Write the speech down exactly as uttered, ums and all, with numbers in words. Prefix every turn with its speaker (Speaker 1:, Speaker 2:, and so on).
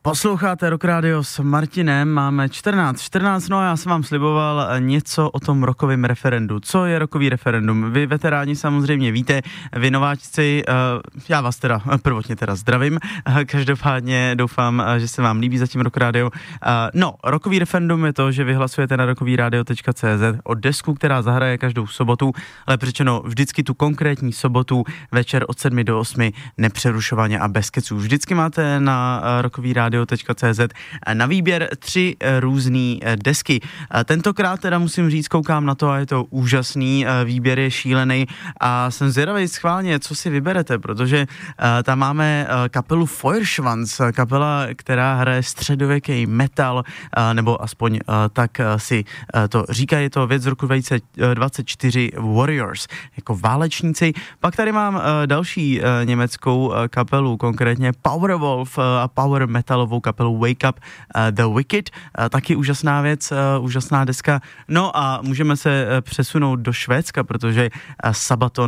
Speaker 1: Posloucháte Rock Radio s Martinem, máme čtrnáct čtrnáct, no a já jsem vám sliboval něco o tom rockovém referendu. Co je rockový referendum? Vy veteráni samozřejmě víte, vy nováčci, já vás teda prvotně teda zdravím, každopádně doufám, že se vám líbí zatím Rock Radio. No, rockový referendum je to, že vy hlasujete na rockovyradio tečka cé zet o desku, která zahraje každou sobotu, ale řečeno vždycky tu konkrétní sobotu večer od sedmi do osmi nepřerušovaně a bez keců. Vždycky máte na rockovyradio tečka cé zet na výběr tři různé desky. Tentokrát teda musím říct, koukám na to a je to úžasný, výběr je šílený a jsem zvědavý schválně, co si vyberete, protože tam máme kapelu Feuerschwanz, kapela, která hraje středověký metal, nebo aspoň tak si to říká, je to věc z roku dva tisíce dvacet čtyři Warriors, jako válečníci. Pak tady mám další německou kapelu, konkrétně Powerwolf a power metalovou kapelu Wake Up uh, the Wicked, uh, taky úžasná věc, uh, úžasná deska. No a můžeme se uh, přesunout do Švédska, protože uh, Sabaton